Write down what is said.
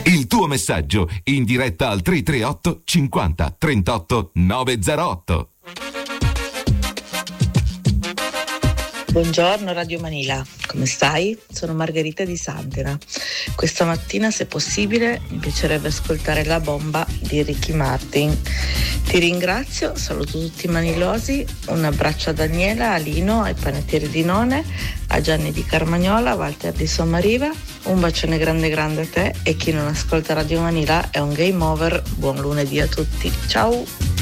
Il tuo messaggio in diretta al 338 50 38 908. Buongiorno Radio Manila, come stai? Sono Margherita di Santena. Questa mattina, se possibile, mi piacerebbe ascoltare La bomba di Ricky Martin. Ti ringrazio, saluto tutti i manilosi, un abbraccio a Daniela, a Lino, ai panettieri di None, a Gianni di Carmagnola, a Walter di Sommariva, un bacione grande grande a te e chi non ascolta Radio Manila è un game over. Buon lunedì a tutti, ciao!